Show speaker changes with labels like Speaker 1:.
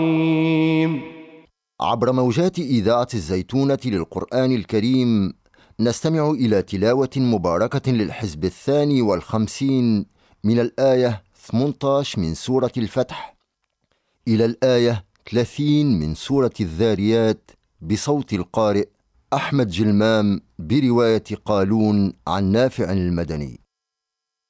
Speaker 1: عبر موجات إذاعة الزيتونة للقرآن الكريم نستمع إلى تلاوة مباركة للحزب 52 من الآية 18 من سورة الفتح إلى الآية 30 من سورة الذاريات بصوت القارئ أحمد جلمام برواية قالون عن نافع المدني.